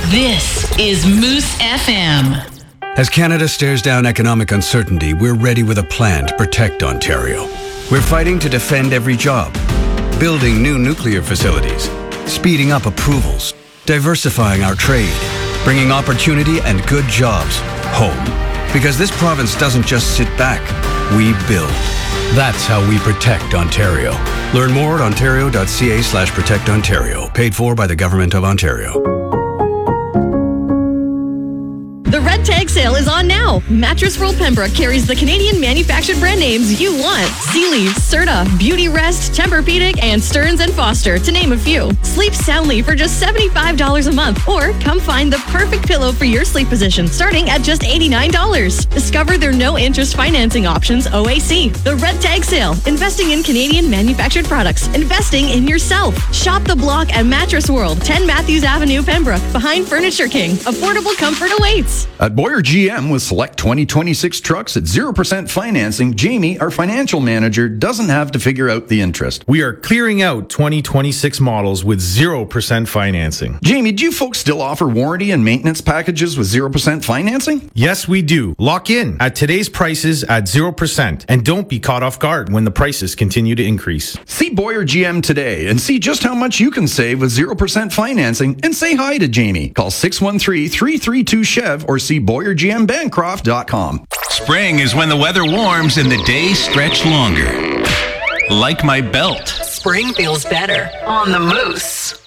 This is Moose FM. As Canada stares down economic uncertainty, we're ready with a plan to protect Ontario. We're fighting to defend every job, building new nuclear facilities, speeding up approvals, diversifying our trade, bringing opportunity and good jobs home. Because this province doesn't just sit back, we build. That's how we protect Ontario. Learn more at ontario.ca/protectontario. Paid for by the Government of Ontario. The Red Tag Sale is on now. Mattress World Pembroke carries the Canadian manufactured brand names you want. Sealy, Serta, Beauty Rest, Tempur-Pedic, and Stearns & Foster, to name a few. Sleep soundly for just $75 a month, or come find the perfect pillow for your sleep position, starting at just $89. Discover their no-interest financing options, OAC. The Red Tag Sale, investing in Canadian manufactured products, investing in yourself. Shop the block at Mattress World, 10 Matthews Avenue, Pembroke, behind Furniture King. Affordable comfort awaits. At Boyer GM, with select 2026 trucks at 0% financing, Jamie, our financial manager, doesn't have to figure out the interest. We are clearing out 2026 models with 0% financing. Jamie, do you folks still offer warranty and maintenance packages with 0% financing? Yes, we do. Lock in at today's prices at 0%, and don't be caught off guard when the prices continue to increase. See Boyer GM today and see just how much you can save with 0% financing, and say hi to Jamie. Call 613-332-CHEV or see BoyerGMBancroft.com. Spring is when the weather warms and the days stretch longer. Like my belt. Spring feels better on the Moose.